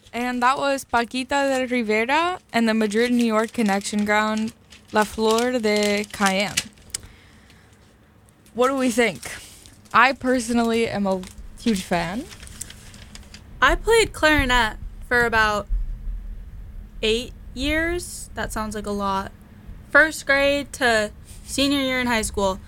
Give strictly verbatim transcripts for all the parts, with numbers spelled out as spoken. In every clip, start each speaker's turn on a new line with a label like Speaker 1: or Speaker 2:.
Speaker 1: And that was Paquita de Rivera and the Madrid-New York connection ground, La Flor de Cayenne. What do we think? I personally am a huge fan.
Speaker 2: I played clarinet for about eight years. That sounds like a lot. First grade to senior year in high school.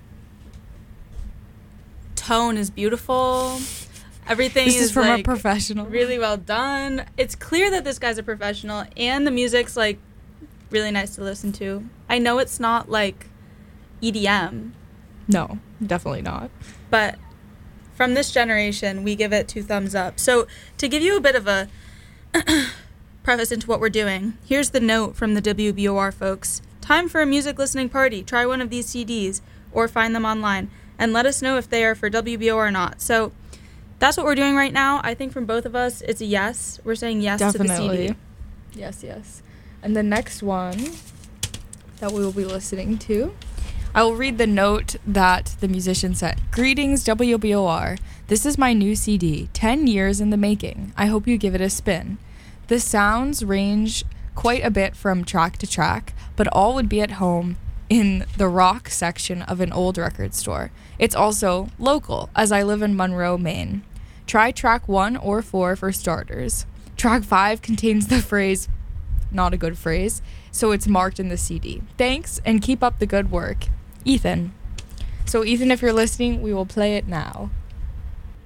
Speaker 2: Tone is beautiful. Everything
Speaker 1: This
Speaker 2: is,
Speaker 1: is from
Speaker 2: like,
Speaker 1: a professional.
Speaker 2: really well done. It's clear that this guy's a professional, and the music's like really nice to listen to. I know it's not like E D M,
Speaker 1: No, definitely not.
Speaker 2: but from this generation, we give it two thumbs up. So to give you a bit of a preface into what we're doing, here's the note from the W B O R folks. Time for a music listening party. Try one of these C Ds or find them online and let us know if they are for W B O or not. So that's what we're doing right now. I think from both of us, it's a yes. We're saying yes
Speaker 1: Definitely.
Speaker 2: to the C D.
Speaker 1: Yes, yes. And the next one that we will be listening to, I will read the note that the musician sent. Greetings, W B O R. This is my new C D, ten years in the making. I hope you give it a spin. The sounds range quite a bit from track to track, but all would be at home in the rock section of an old record store. It's also local, as I live in Monroe, Maine. Try track one or four for starters. Track five contains the phrase, not a good phrase, so it's marked in the C D. Thanks, and keep up the good work. Ethan. So Ethan, if you're listening, we will play it now.